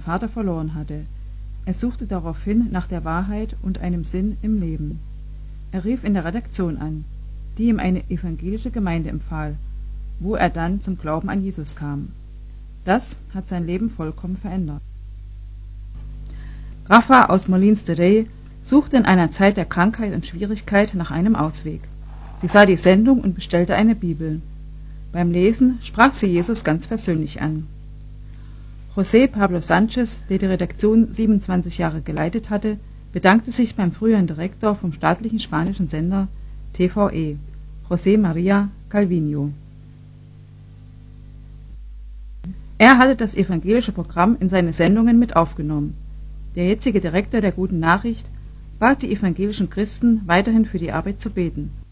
Vater verloren hatte. Er suchte daraufhin nach der Wahrheit und einem Sinn im Leben. Er rief in der Redaktion an, die ihm eine evangelische Gemeinde empfahl, wo er dann zum Glauben an Jesus kam. Das hat sein Leben vollkommen verändert. Rafa aus Molins de Rey suchte in einer Zeit der Krankheit und Schwierigkeit nach einem Ausweg. Sie sah die Sendung und bestellte eine Bibel. Beim Lesen sprach sie Jesus ganz persönlich an. José Pablo Sánchez, der die Redaktion 27 Jahre geleitet hatte, bedankte sich beim früheren Direktor vom staatlichen spanischen Sender TVE, José María Calviño. Er hatte das evangelische Programm in seine Sendungen mit aufgenommen. Der jetzige Direktor der Guten Nachricht bat die evangelischen Christen, weiterhin für die Arbeit zu beten